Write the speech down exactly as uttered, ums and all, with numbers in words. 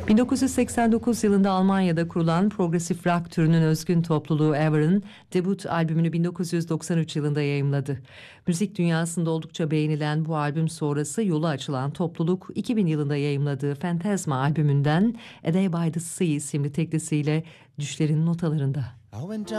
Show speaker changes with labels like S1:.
S1: bin dokuz yüz seksen dokuz yılında Almanya'da kurulan progresif rock türünün özgün topluluğu Ever'ın debut albümünü bin dokuz yüz doksan üç yılında yayımladı. Müzik dünyasında oldukça beğenilen bu albüm sonrası yolu açılan topluluk iki bin yılında yayımladığı Phantasma albümünden A Day by the Sea isimli teklisiyle düşlerin notalarında.